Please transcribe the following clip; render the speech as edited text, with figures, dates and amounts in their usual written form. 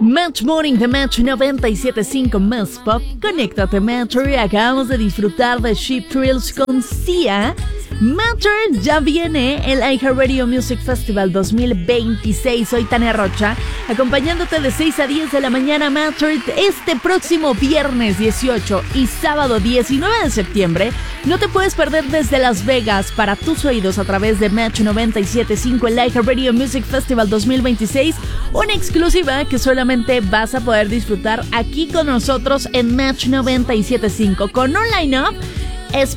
Match Morning de Match 97.5 más pop. Conéctate, Matcher, y acabamos de disfrutar de Ship Thrills con Sia. Matcher, ya viene el iHeartRadio Music Festival 2026. Soy Tania Rocha, acompañándote de 6 a 10 de la mañana, Matcher, este próximo viernes 18 y sábado 19 de septiembre. No te puedes perder desde Las Vegas para tus oídos a través de Match 97.5 el iHeartRadio Music Festival 2026. Una exclusiva que solamente vas a poder disfrutar aquí con nosotros en Match 97.5 con un line-up